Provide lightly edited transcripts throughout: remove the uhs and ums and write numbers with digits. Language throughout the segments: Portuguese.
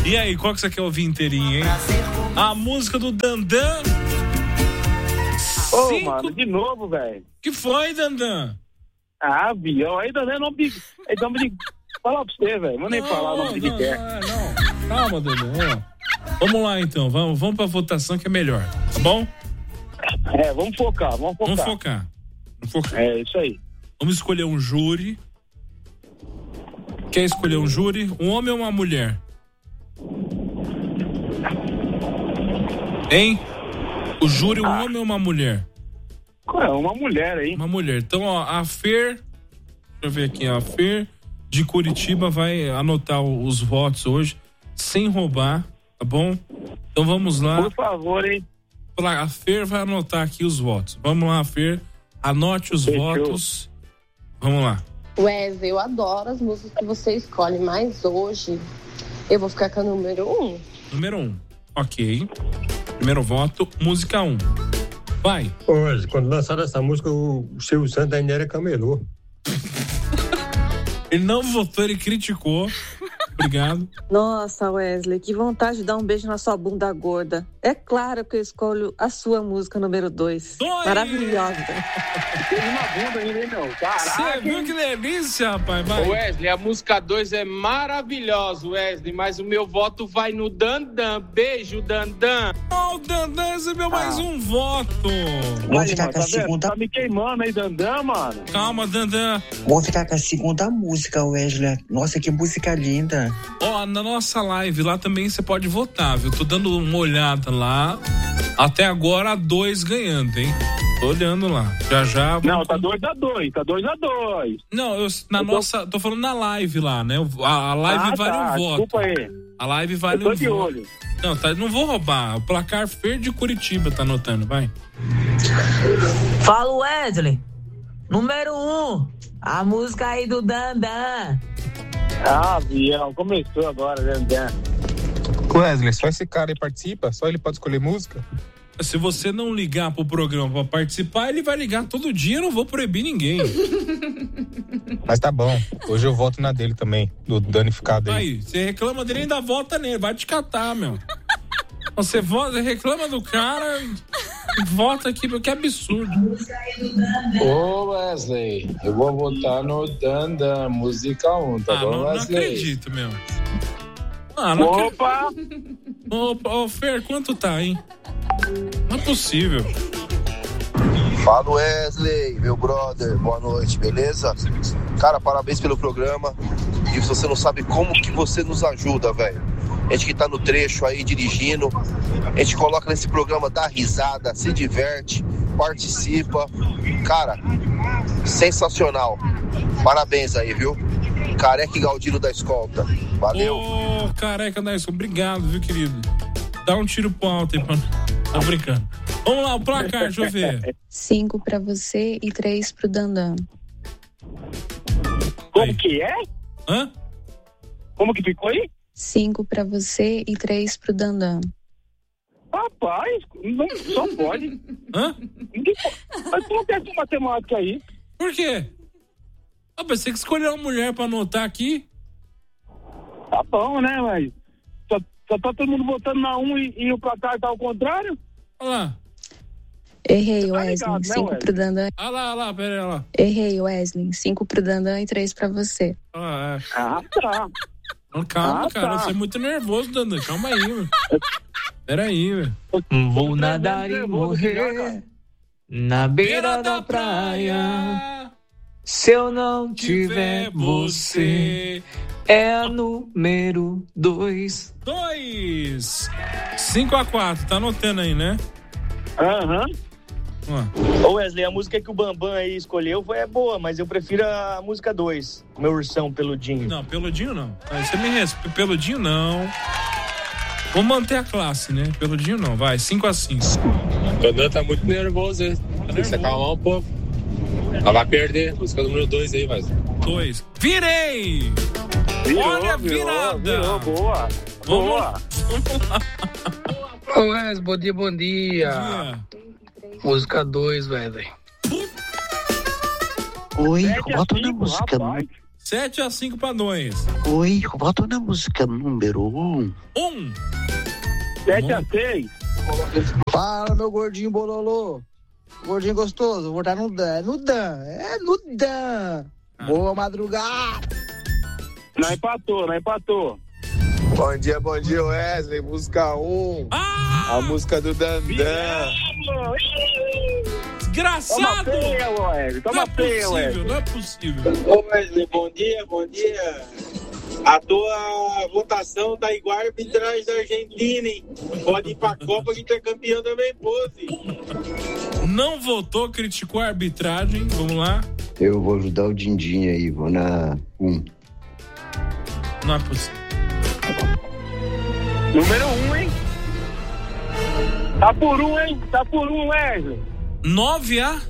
E aí, qual que você quer ouvir inteirinho, hein? A música do Dandan. Ô, mano, de novo, velho. Que foi, Dandan? Ah, Biel, aí Dandan não me... Falar pra você, velho. Vou nem falar o nome que quer. Não. Calma, Dandan. Vamos lá, então. Vamos pra votação que é melhor. Tá bom? Vamos focar. Vamos focar. É, isso aí. Vamos escolher um júri. Quer escolher um júri? Um homem ou uma mulher? Hein? O júri, um homem ou uma mulher? Uma mulher aí. Uma mulher. Então, ó, a Fer... Deixa eu ver aqui, a Fer de Curitiba vai anotar os votos hoje, sem roubar, tá bom? Então, vamos lá. Por favor, hein? A Fer vai anotar aqui os votos. Vamos lá, Fer. Anote os votos. Vamos lá. Wesley, eu adoro as músicas que você escolhe, mas hoje eu vou ficar com a número 1. Número 1. Ok. Primeiro voto, música 1. Vai. Hoje, quando lançaram essa música, o Silvio Santos ainda era camelô. Ele não votou, ele criticou. Obrigado. Nossa, Wesley, que vontade de dar um beijo na sua bunda gorda. É claro que eu escolho a sua música número 2. Maravilhosa. Tem uma bunda ainda, hein, meu? Caraca. Você viu que delícia, rapaz? Vai. Wesley, a música 2 é maravilhosa, Wesley, mas o meu voto vai no Dandan. Beijo, Dandan. O Dandan recebeu mais um voto. Vamos ficar com a segunda... Tá me queimando aí, Dandan, mano. Calma, Dandan. Vamos ficar com a segunda música, Wesley. Nossa, que música linda. Ó, na nossa live lá também você pode votar, viu? Tô dando uma olhada lá. Até agora, 2 ganhando, hein? Tô olhando lá. Já. Não, tá 2-2. Tá 2-2. Não, tô falando na live lá, né? A live vale um voto. Desculpa aí. A live vale um voto. Olho. Não, não vou roubar. O placar Fer de Curitiba tá anotando, vai. Fala, Wesley. Número 1. A música aí do Dandan. Ah, Biel, começou agora, Dandan. Wesley, só esse cara aí participa? Só ele pode escolher música? Se você não ligar pro programa pra participar, ele vai ligar todo dia, eu não vou proibir ninguém. Mas tá bom, hoje eu voto na dele também, do danificado aí. Aí, você reclama dele e ainda vota nele, vai te catar, meu. Você reclama do cara, vota aqui, que absurdo. Ô, Wesley, eu vou votar no Dandan, música 1, tá bom, Wesley? Não acredito, meu. Opa! Ô, Fer, quanto tá, hein? Não é possível. Fala, Wesley, meu brother, boa noite, beleza? Cara, parabéns pelo programa. E você não sabe como que você nos ajuda, velho. A gente que tá no trecho aí, dirigindo, a gente coloca nesse programa, dá risada, se diverte, participa. Cara, sensacional. Parabéns aí, viu? Careca e Galdino da Escolta. Valeu. Ô, Careca da Escolta, obrigado, viu, querido? Dá um tiro pro alto aí, mano. Tô brincando. Vamos lá, o placar, deixa eu ver. 5 pra você e 3 pro Dandan. Como que é? Hã? Como que ficou aí? 5 pra você e 3 pro Dandan. Rapaz, não, só pode. Hã? Mas como tem essa matemática aí? Por quê? Eu pensei que escolheu uma mulher pra anotar aqui. Tá bom, né, mas só tá todo mundo votando na 1 e o placar tá ao contrário? Olha lá. Errei, Wesley. 5 pro Dandan. Olha lá, pera aí, olha lá. Errei, Wesley. 5 pro Dandan e 3 pra você. Ah, tá. Calma, cara. Você é muito nervoso, Dandan. Calma aí, velho. Pera aí, velho. Vou nadar e morrer na beira da praia. Se eu não tiver você, é a número 2. 5-4, tá anotando aí, né? Aham. Ô Wesley, a música que o Bambam aí escolheu é boa, mas eu prefiro a música 2, meu ursão peludinho. Não, peludinho não. Aí você me respeita, peludinho não. Vou manter a classe, né? Peludinho não, vai, 5-5. O Dandan tá muito nervoso, hein? Tem que se acalmar um pouco. Ela vai perder, música número 2 aí, mas... 2. Virei! Olha a virada! Virou, boa! Vamos Boa! lá. Ô Wes, bom dia. Música 2, Wesley. Oi, bota na música. 7-5 pra nós. Oi, eu voto na música número 1. 7-6. Fala, meu gordinho bololô. Gordinho gostoso, vou votar no Dan. No Dan. Boa madrugada. Não empatou. Bom dia, Wesley. Música 1. A música do Dandan. Desgraçado! Toma feia, Wesley. Não é possível. Ô, Wesley, bom dia. A tua votação tá igual a arbitragem da Argentina, hein? Pode ir pra Copa que tu é campeão também, pose. Não votou, criticou a arbitragem. Vamos lá. Eu vou ajudar o Dindinho aí, vou na 1. Não é possível. Número 1, hein? Tá por 1, hein? Tá por 1, Wesley. 9-7.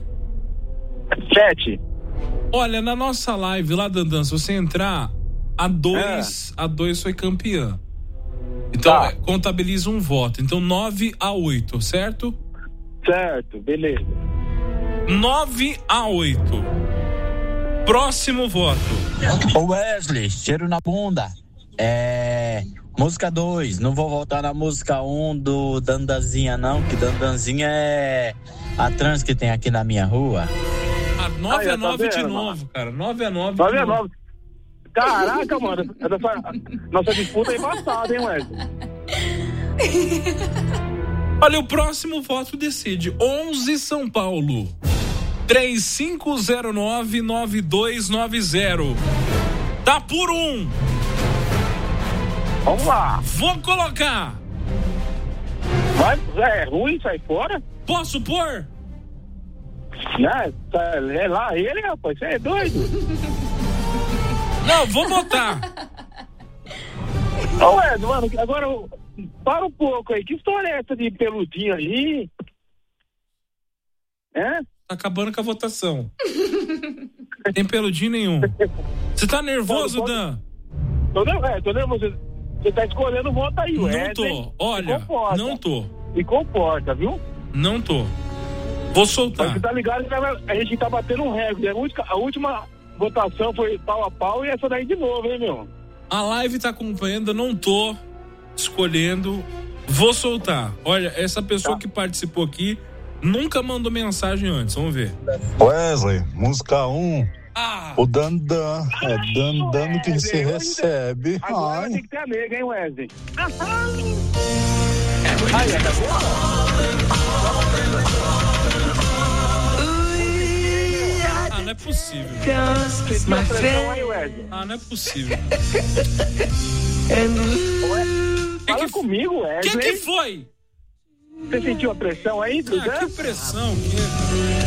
Olha, na nossa live lá, Dandan, se você entrar, a 2 foi campeã. Então, contabiliza um voto. Então, 9-8, certo? Certo, beleza. 9-8. Próximo voto. Ô Wesley, cheiro na bunda. Música 2, não vou voltar na música 1 do Dandanzinha não, que Dandanzinha é a trans que tem aqui na minha rua. 9-9 de novo, cara. 9-9. 9-9. Caraca, mano. Nossa disputa é embaçada, hein, Wesley? Olha, o próximo voto decide. 11 São Paulo. 3509-9290. Tá por 1. Vamos lá. Vou colocar. É ruim, sai fora? Posso pôr? É lá ele, rapaz. Você é doido? Não, vou botar. Ô, Ed, mano, agora para um pouco aí. Que história é essa de peludinho aí? Tá acabando com a votação. Tem peludinho nenhum. Você tá nervoso, Dan? Tô nervoso. Você tá escolhendo o voto aí, Wesley. Não tô. Olha, não tô. Se comporta, viu? Não tô. Vou soltar. Mas você tá ligado que a gente tá batendo um recorde. A última votação foi pau a pau e essa daí de novo, hein, meu? A live tá acompanhando, eu não tô escolhendo. Vou soltar. Olha, essa pessoa que participou aqui nunca mandou mensagem antes. Vamos ver. Wesley, música 1. O Dandan. É Dandan que você recebe. Agora tem que ter a nega, hein, Wesley? Aí, acabou? Não é possível. Não é possível. Fala comigo, Wesley. Que foi? Você sentiu a pressão aí, Dudan? Que pressão?